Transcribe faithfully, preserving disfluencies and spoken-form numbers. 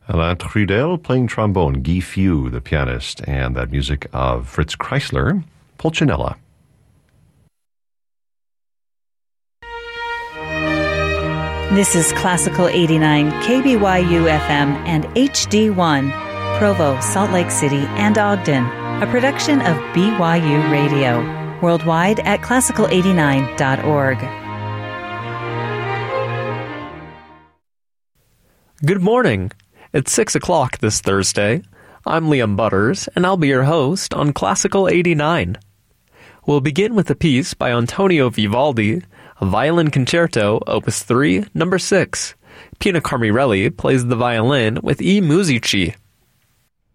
Alain Trudel playing trombone, Guy Few, the pianist, and that music of Fritz Kreisler, Pulcinella. This is Classical eighty-nine, K B Y U F M and H D one, Provo, Salt Lake City, and Ogden, a production of B Y U Radio, worldwide at classical eighty-nine dot org. Good morning. It's six o'clock this Thursday. I'm Liam Butters, and I'll be your host on Classical eighty-nine. We'll begin with a piece by Antonio Vivaldi, a violin concerto, Opus three, number six. Pino Carmirelli plays the violin with E. Musici.